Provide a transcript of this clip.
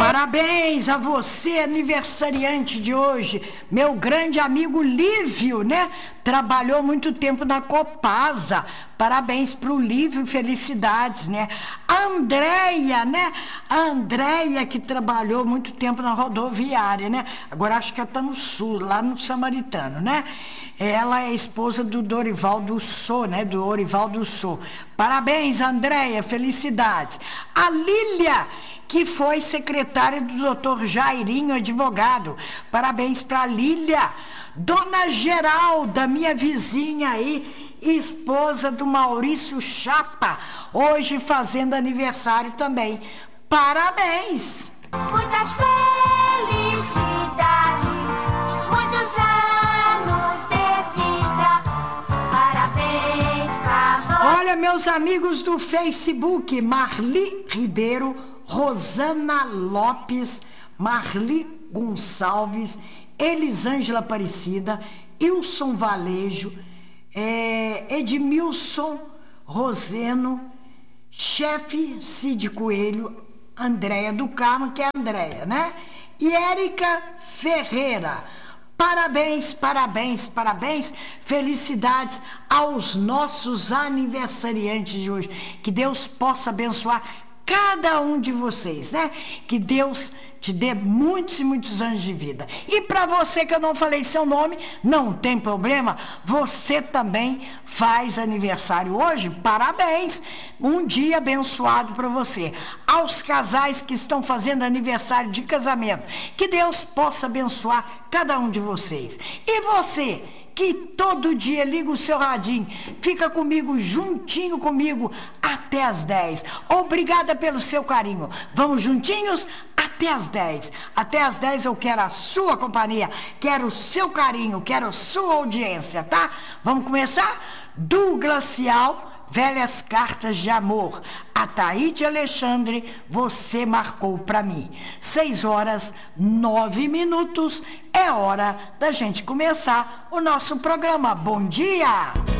Parabéns a você, aniversariante de hoje, meu grande amigo Lívio, né? Trabalhou muito tempo na Copasa. Parabéns pro Lívio, felicidades, né? A Andréia, né? A Andréia que trabalhou muito tempo na rodoviária, né? Agora acho que ela tá no sul, lá no Samaritano, né? Ela é esposa do Dorival do Sô, né? Do Orival do Sô. Parabéns, Andréia, felicidades. A Lília, que foi secretária do doutor Jairinho, advogado. Parabéns para a Lília. Dona Geralda, minha vizinha aí, esposa do Maurício Chapa, hoje fazendo aniversário também. Parabéns! Muitas felicidades, muitos anos de vida. Parabéns pra você. Olha, meus amigos do Facebook, Marli Ribeiro, Rosana Lopes, Marli Gonçalves, Elisângela Aparecida, Ilson Valejo, Edmilson Roseno, chefe Cid Coelho, Andréia do Carmo, que é a Andréia, né? E Érica Ferreira. Parabéns, parabéns, parabéns. Felicidades aos nossos aniversariantes de hoje. Que Deus possa abençoar cada um de vocês, né? Que Deus te dê muitos e muitos anos de vida. E para você que eu não falei seu nome, não tem problema, você também faz aniversário hoje, parabéns, um dia abençoado para você. Aos casais que estão fazendo aniversário de casamento, que Deus possa abençoar cada um de vocês. E você, que todo dia liga o seu radinho, fica comigo, juntinho comigo, até as 10. Obrigada pelo seu carinho. Vamos juntinhos até as 10. Até as 10 eu quero a sua companhia, quero o seu carinho, quero a sua audiência, tá? Vamos começar? Do Glacial, Velhas Cartas de Amor. Ataíde Alexandre, você marcou pra mim. 6h09. É hora da gente começar o nosso programa. Bom dia!